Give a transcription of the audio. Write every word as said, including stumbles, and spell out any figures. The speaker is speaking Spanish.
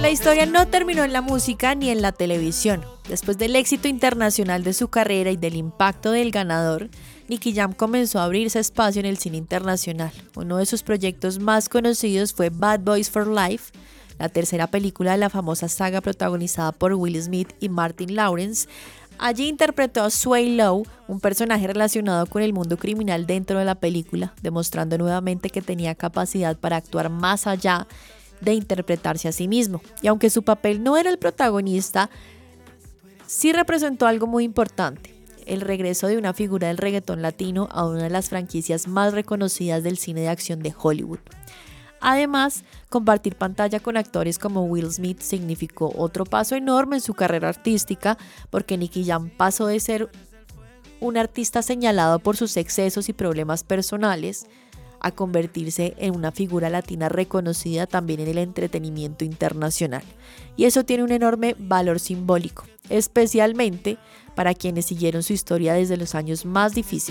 la historia no terminó en la música ni en la televisión. Después del éxito internacional de su carrera y del impacto del ganador, Nicky Jam comenzó a abrirse espacio en el cine internacional. Uno de sus proyectos más conocidos fue Bad Boys for Life, la tercera película de la famosa saga protagonizada por Will Smith y Martin Lawrence. Allí interpretó a Sway Low, un personaje relacionado con el mundo criminal dentro de la película, demostrando nuevamente que tenía capacidad para actuar más allá de interpretarse a sí mismo. Y aunque su papel no era el protagonista, sí representó algo muy importante: el regreso de una figura del reggaetón latino a una de las franquicias más reconocidas del cine de acción de Hollywood. Además, compartir pantalla con actores como Will Smith significó otro paso enorme en su carrera artística, porque Nicky Jam pasó de ser un artista señalado por sus excesos y problemas personales a convertirse en una figura latina reconocida también en el entretenimiento internacional. Y eso tiene un enorme valor simbólico, especialmente para quienes siguieron su historia desde los años más difíciles.